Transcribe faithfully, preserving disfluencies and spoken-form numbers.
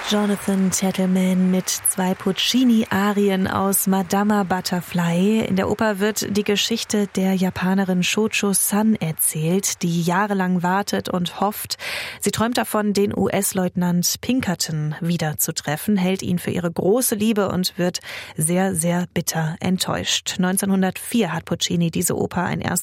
Jonathan Tettelman mit zwei Puccini-Arien aus Madama Butterfly. In der Oper wird die Geschichte der Japanerin Shocho San erzählt, die jahrelang wartet und hofft. Sie träumt davon, den U S-Leutnant Pinkerton wiederzutreffen, hält ihn für ihre große Liebe und wird sehr, sehr bitter enttäuscht. neunzehnhundertvier hat Puccini diese Oper ein erstes